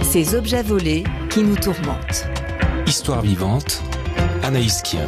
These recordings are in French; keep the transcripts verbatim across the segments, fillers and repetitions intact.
Ces objets volés qui nous tourmentent. Histoire vivante, Anaïs Kien.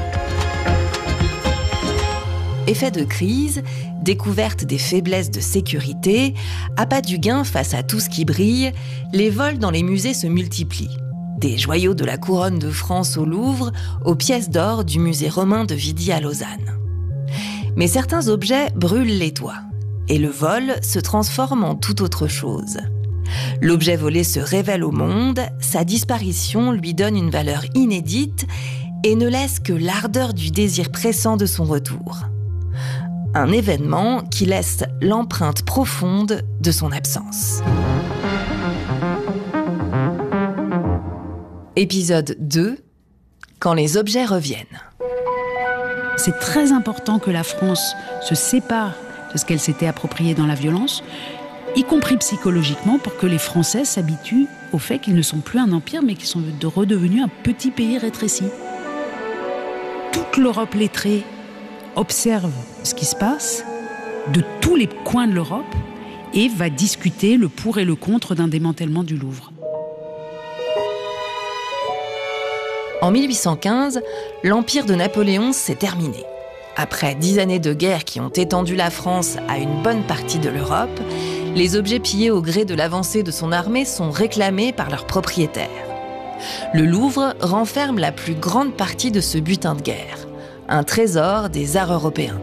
Effet de crise, découverte des faiblesses de sécurité, appât du gain face à tout ce qui brille, les vols dans les musées se multiplient. Des joyaux de la couronne de France au Louvre, aux pièces d'or du musée romain de Vidi à Lausanne. Mais certains objets brûlent les doigts, et le vol se transforme en tout autre chose. L'objet volé se révèle au monde, sa disparition lui donne une valeur inédite et ne laisse que l'ardeur du désir pressant de son retour. Un événement qui laisse l'empreinte profonde de son absence. Épisode deux, quand les objets reviennent. C'est très important que la France se sépare de ce qu'elle s'était approprié dans la violence, y compris psychologiquement, pour que les Français s'habituent au fait qu'ils ne sont plus un empire, mais qu'ils sont redevenus un petit pays rétréci. Toute l'Europe lettrée observe ce qui se passe de tous les coins de l'Europe et va discuter le pour et le contre d'un démantèlement du Louvre. En mille huit cent quinze, l'empire de Napoléon s'est terminé. Après dix années de guerre qui ont étendu la France à une bonne partie de l'Europe, les objets pillés au gré de l'avancée de son armée sont réclamés par leurs propriétaires. Le Louvre renferme la plus grande partie de ce butin de guerre, un trésor des arts européens.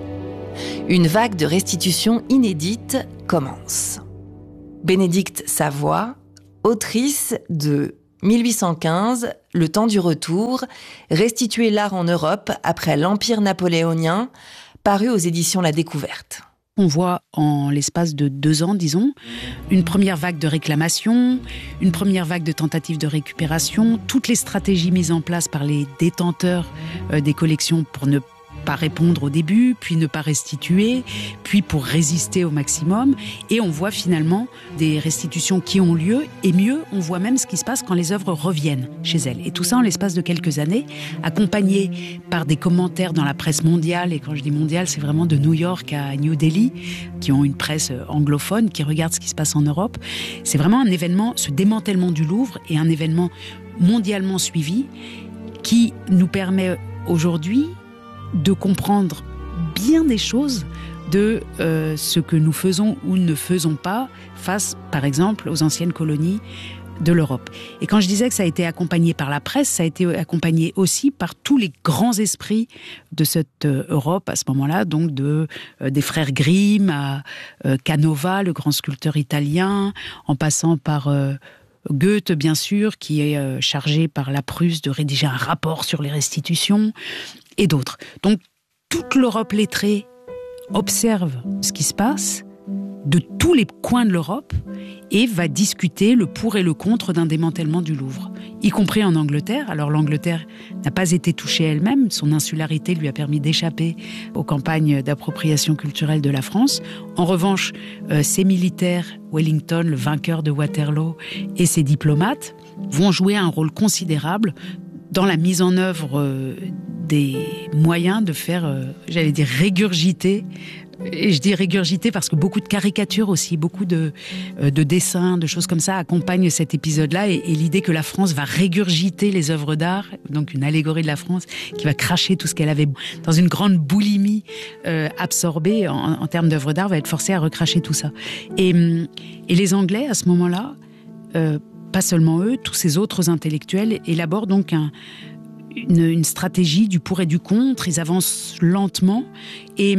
Une vague de restitution inédite commence. Bénédicte Savoy, autrice de mille huit cent quinze, Le temps du retour, restituer l'art en Europe après l'Empire napoléonien, paru aux éditions La Découverte. On voit en l'espace de deux ans, disons, une première vague de réclamations, une première vague de tentatives de récupération, toutes les stratégies mises en place par les détenteurs euh, des collections pour ne pas répondre au début, puis ne pas restituer, puis pour résister au maximum. Et on voit finalement des restitutions qui ont lieu, et mieux, on voit même ce qui se passe quand les œuvres reviennent chez elles. Et tout ça en l'espace de quelques années, accompagné par des commentaires dans la presse mondiale, et quand je dis mondiale, c'est vraiment de New York à New Delhi, qui ont une presse anglophone, qui regarde ce qui se passe en Europe. C'est vraiment un événement, ce démantèlement du Louvre est un événement mondialement suivi, qui nous permet aujourd'hui de comprendre bien des choses de euh, ce que nous faisons ou ne faisons pas face, par exemple, aux anciennes colonies de l'Europe. Et quand je disais que ça a été accompagné par la presse, ça a été accompagné aussi par tous les grands esprits de cette euh, Europe à ce moment-là, donc de, euh, des frères Grimm à euh, Canova, le grand sculpteur italien, en passant par Euh, Goethe, bien sûr, qui est euh, chargé par la Prusse de rédiger un rapport sur les restitutions, et d'autres. Donc, toute l'Europe lettrée observe ce qui se passe de tous les coins de l'Europe et va discuter le pour et le contre d'un démantèlement du Louvre, y compris en Angleterre. Alors l'Angleterre n'a pas été touchée elle-même, son insularité lui a permis d'échapper aux campagnes d'appropriation culturelle de la France. En revanche, euh, ses militaires, Wellington, le vainqueur de Waterloo, et ses diplomates vont jouer un rôle considérable dans la mise en œuvre euh, des moyens de faire, euh, j'allais dire, régurgiter. Et je dis régurgiter parce que beaucoup de caricatures aussi, beaucoup de, euh, de dessins, de choses comme ça accompagnent cet épisode-là. Et, et l'idée que la France va régurgiter les œuvres d'art, donc une allégorie de la France qui va cracher tout ce qu'elle avait dans une grande boulimie euh, absorbée en, en termes d'œuvres d'art, va être forcée à recracher tout ça. Et, et les Anglais, à ce moment-là, euh, pas seulement eux, tous ces autres intellectuels élaborent donc un, une, une stratégie du pour et du contre. Ils avancent lentement. Et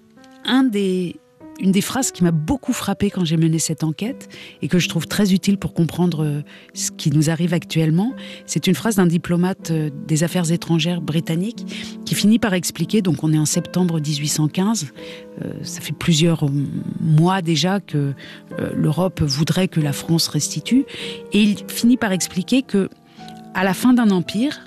un des, une des phrases qui m'a beaucoup frappée quand j'ai mené cette enquête et que je trouve très utile pour comprendre ce qui nous arrive actuellement, c'est une phrase d'un diplomate des affaires étrangères britannique qui finit par expliquer, donc on est en septembre dix-huit cent quinze, euh, ça fait plusieurs mois déjà que euh, l'Europe voudrait que la France restitue, et il finit par expliquer que à la fin d'un empire,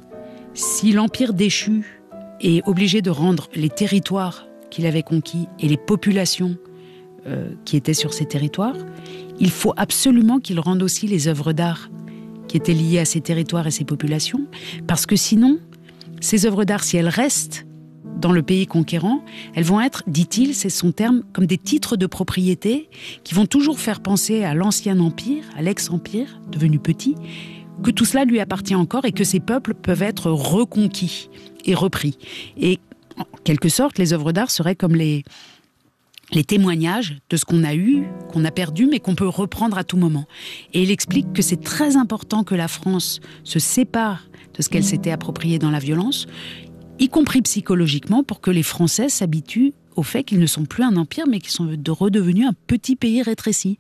si l'empire déchu est obligé de rendre les territoires qu'il avait conquis et les populations euh, qui étaient sur ces territoires, il faut absolument qu'il rende aussi les œuvres d'art qui étaient liées à ces territoires et ces populations, parce que sinon, ces œuvres d'art, si elles restent dans le pays conquérant, elles vont être, dit-il, c'est son terme, comme des titres de propriété qui vont toujours faire penser à l'ancien empire, à l'ex-empire, devenu petit, que tout cela lui appartient encore et que ces peuples peuvent être reconquis et repris. Et en quelque sorte, les œuvres d'art seraient comme les, les témoignages de ce qu'on a eu, qu'on a perdu, mais qu'on peut reprendre à tout moment. Et il explique que c'est très important que la France se sépare de ce qu'elle s'était approprié dans la violence, y compris psychologiquement, pour que les Français s'habituent au fait qu'ils ne sont plus un empire, mais qu'ils sont redevenus un petit pays rétréci.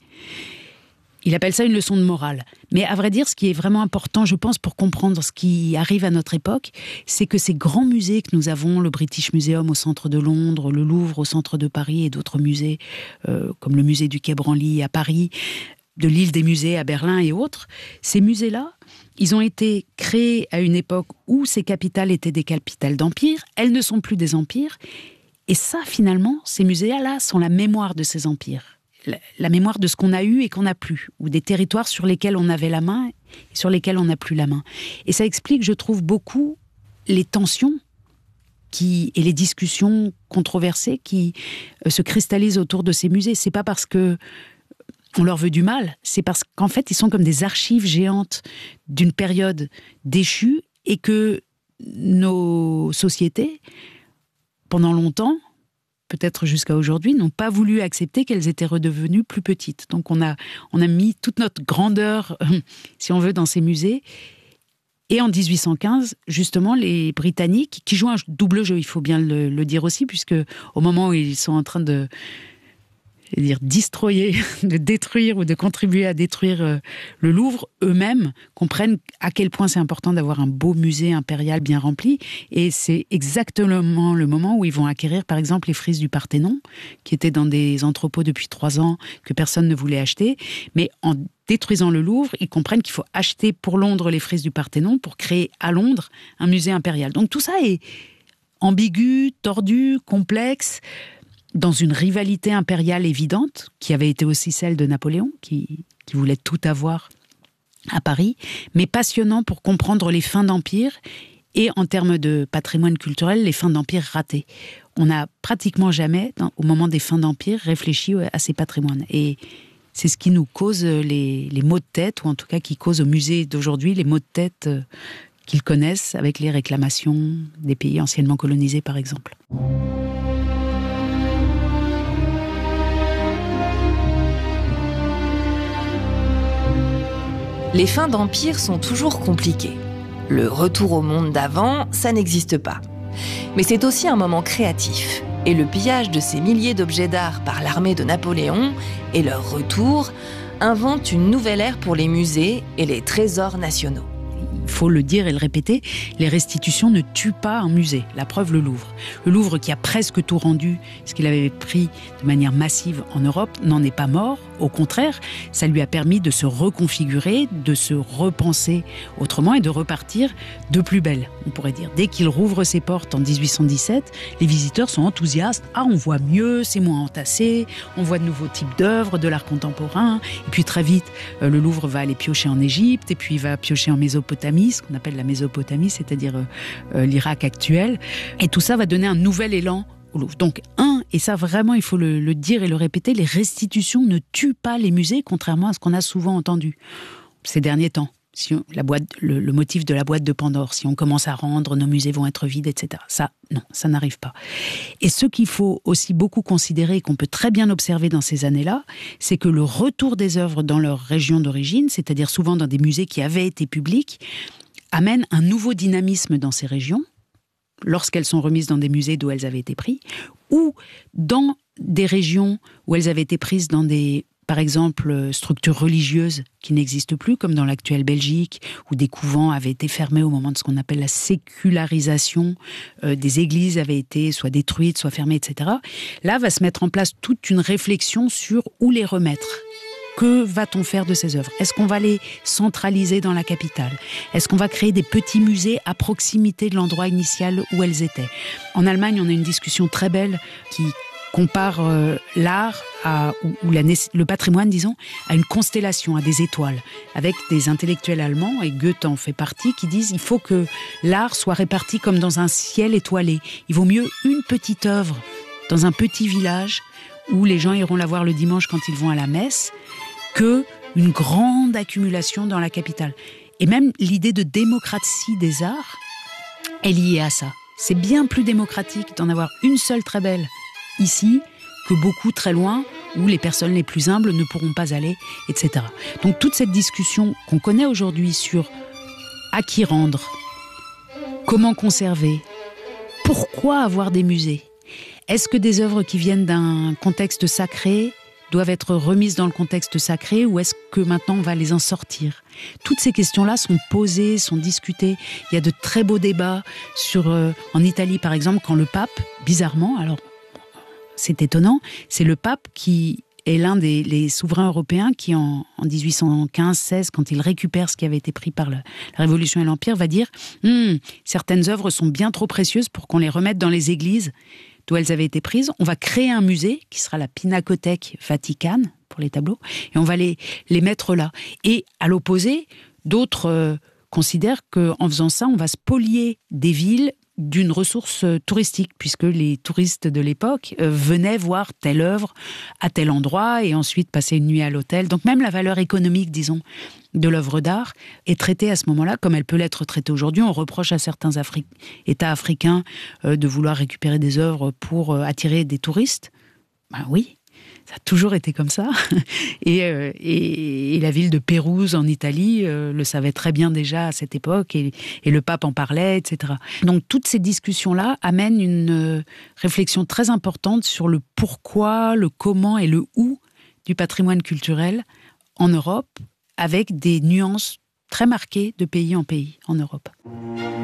Il appelle ça une leçon de morale. Mais à vrai dire, ce qui est vraiment important, je pense, pour comprendre ce qui arrive à notre époque, c'est que ces grands musées que nous avons, le British Museum au centre de Londres, le Louvre au centre de Paris et d'autres musées, euh, comme le musée du Quai Branly à Paris, de l'île des musées à Berlin et autres, ces musées-là, ils ont été créés à une époque où ces capitales étaient des capitales d'empire, elles ne sont plus des empires, et ça, finalement, ces musées-là sont la mémoire de ces empires. La mémoire de ce qu'on a eu et qu'on n'a plus, ou des territoires sur lesquels on avait la main et sur lesquels on n'a plus la main. Et ça explique, je trouve, beaucoup les tensions qui, et les discussions controversées qui euh, se cristallisent autour de ces musées. C'est pas parce que on leur veut du mal, c'est parce qu'en fait, ils sont comme des archives géantes d'une période déchue et que nos sociétés, pendant longtemps, peut-être jusqu'à aujourd'hui, n'ont pas voulu accepter qu'elles étaient redevenues plus petites. Donc on a, on a mis toute notre grandeur, si on veut, dans ces musées. Et en dix-huit cent quinze, justement, les Britanniques, qui jouent un double jeu, il faut bien le, le dire aussi, puisque au moment où ils sont en train de je veux dire, destroyer, de détruire ou de contribuer à détruire euh, le Louvre, eux-mêmes comprennent à quel point c'est important d'avoir un beau musée impérial bien rempli. Et c'est exactement le moment où ils vont acquérir, par exemple, les frises du Parthénon, qui étaient dans des entrepôts depuis trois ans, que personne ne voulait acheter. Mais en détruisant le Louvre, ils comprennent qu'il faut acheter pour Londres les frises du Parthénon pour créer à Londres un musée impérial. Donc tout ça est ambigu, tordu, complexe, dans une rivalité impériale évidente, qui avait été aussi celle de Napoléon, qui, qui voulait tout avoir à Paris, mais passionnant pour comprendre les fins d'empire et, en termes de patrimoine culturel, les fins d'empire ratés. On n'a pratiquement jamais, dans, au moment des fins d'empire, réfléchi à ces patrimoines. Et c'est ce qui nous cause les, les maux de tête, ou en tout cas qui cause au musée d'aujourd'hui les maux de tête qu'ils connaissent avec les réclamations des pays anciennement colonisés, par exemple. Les fins d'empire sont toujours compliquées. Le retour au monde d'avant, ça n'existe pas. Mais c'est aussi un moment créatif. Et le pillage de ces milliers d'objets d'art par l'armée de Napoléon et leur retour inventent une nouvelle ère pour les musées et les trésors nationaux. Il faut le dire et le répéter, les restitutions ne tuent pas un musée. La preuve, le Louvre. Le Louvre, qui a presque tout rendu, ce qu'il avait pris de manière massive en Europe, n'en est pas mort. Au contraire, ça lui a permis de se reconfigurer, de se repenser autrement et de repartir de plus belle, on pourrait dire. Dès qu'il rouvre ses portes en dix-huit cent dix-sept, les visiteurs sont enthousiastes. Ah, on voit mieux, c'est moins entassé, on voit de nouveaux types d'œuvres, de l'art contemporain. Et puis très vite, le Louvre va aller piocher en Égypte, et puis il va piocher en Mésopotamie, ce qu'on appelle la Mésopotamie, c'est-à-dire euh, l'Irak actuel. Et tout ça va donner un nouvel élan au Louvre. Donc, un, et ça vraiment, il faut le, le dire et le répéter, les restitutions ne tuent pas les musées, contrairement à ce qu'on a souvent entendu ces derniers temps. Si on, la boîte, le, le motif de la boîte de Pandore, si on commence à rendre, nos musées vont être vides, et cetera. Ça, non, ça n'arrive pas. Et ce qu'il faut aussi beaucoup considérer, et qu'on peut très bien observer dans ces années-là, c'est que le retour des œuvres dans leur région d'origine, c'est-à-dire souvent dans des musées qui avaient été publics, amène un nouveau dynamisme dans ces régions, lorsqu'elles sont remises dans des musées d'où elles avaient été prises, ou dans des régions où elles avaient été prises dans des, par exemple, structures religieuses qui n'existent plus, comme dans l'actuelle Belgique, où des couvents avaient été fermés au moment de ce qu'on appelle la sécularisation, euh, des églises avaient été soit détruites, soit fermées, et cetera. Là, va se mettre en place toute une réflexion sur où les remettre. Que va-t-on faire de ces œuvres ? Est-ce qu'on va les centraliser dans la capitale ? Est-ce qu'on va créer des petits musées à proximité de l'endroit initial où elles étaient ? En Allemagne, on a une discussion très belle qui compare euh, l'art à, ou, ou la, le patrimoine, disons, à une constellation, à des étoiles, avec des intellectuels allemands, et Goethe en fait partie, qui disent il faut que l'art soit réparti comme dans un ciel étoilé. Il vaut mieux une petite œuvre dans un petit village où les gens iront la voir le dimanche quand ils vont à la messe, que une grande accumulation dans la capitale. Et même l'idée de démocratie des arts est liée à ça. C'est bien plus démocratique d'en avoir une seule très belle ici que beaucoup très loin où les personnes les plus humbles ne pourront pas aller, et cetera. Donc toute cette discussion qu'on connaît aujourd'hui sur à qui rendre, comment conserver, pourquoi avoir des musées, est-ce que des œuvres qui viennent d'un contexte sacré doivent être remises dans le contexte sacré ou est-ce que maintenant on va les en sortir ? Toutes ces questions-là sont posées, sont discutées. Il y a de très beaux débats sur, euh, en Italie par exemple, quand le pape, bizarrement, alors c'est étonnant, c'est le pape qui est l'un des les souverains européens qui en, en dix-huit cent quinze seize, quand il récupère ce qui avait été pris par le, la Révolution et l'Empire, va dire hm, « certaines œuvres sont bien trop précieuses pour qu'on les remette dans les églises » d'où elles avaient été prises. On va créer un musée qui sera la Pinacothèque Vaticane pour les tableaux et on va les, les mettre là. Et à l'opposé, d'autres euh, considèrent qu'en faisant ça, on va spolier des villes d'une ressource euh, touristique puisque les touristes de l'époque euh, venaient voir telle œuvre à tel endroit et ensuite passer une nuit à l'hôtel. Donc même la valeur économique, disons, de l'œuvre d'art est traitée à ce moment-là comme elle peut l'être traitée aujourd'hui. On reproche à certains Afri- États africains euh, de vouloir récupérer des œuvres pour euh, attirer des touristes. Ben oui, ça a toujours été comme ça. Et, euh, et, et la ville de Pérouse en Italie euh, le savait très bien déjà à cette époque et, et le pape en parlait, et cetera. Donc toutes ces discussions-là amènent une euh, réflexion très importante sur le pourquoi, le comment et le où du patrimoine culturel en Europe, avec des nuances très marquées de pays en pays en Europe.